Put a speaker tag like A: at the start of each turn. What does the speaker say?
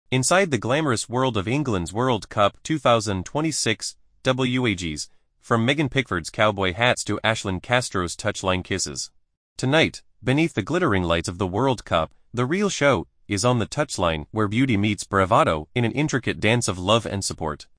A: Inside the glamorous world of England's World Cup 2026 WAGs, from Megan Pickford's cowboy hats to Ashlyn Castro's touchline kisses. Tonight, beneath the glittering lights of the World Cup, the real show is on the touchline, where beauty meets bravado in an intricate dance of love and support.